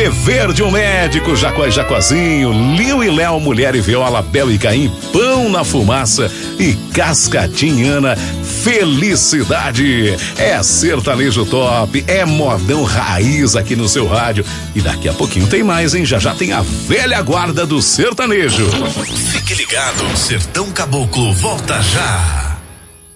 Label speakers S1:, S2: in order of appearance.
S1: Dever de um Médico, Jacó e Jacozinho, Liu e Léo, Mulher e Viola, Bel e Caim, Pão na Fumaça e Cascatinhana, Felicidade. É sertanejo top, é modão raiz aqui no seu rádio. E daqui a pouquinho tem mais, hein? Já já tem a velha guarda do sertanejo.
S2: Fique ligado, Sertão Caboclo volta já.